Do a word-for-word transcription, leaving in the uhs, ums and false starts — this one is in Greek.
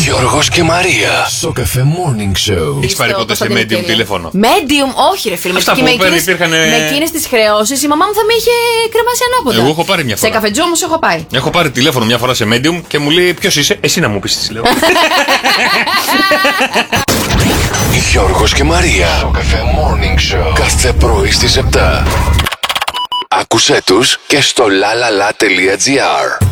Γιώργος και Μαρία. Στο καφέ Morning Show. Έχεις πάρει ποτέ σε Medium τηλέφωνο? Medium, όχι ρε φίλε. Αυτά που με πέρα υπήρχαν. Με εκείνες τις χρεώσεις η μαμά μου θα με είχε κρεμάσει ανάποδα. Εγώ έχω πάρει μια φορά. Σε καφετζό όμως έχω πάει. Έχω πάρει τηλέφωνο μια φορά σε Medium και μου λέει ποιος είσαι, εσύ να μου πεις τι λέω. Γιώργος και Μαρία. Στο καφέ Morning Show. Κάθε πρωί στις επτά. Άκουσέ τους και στο lalala.gr.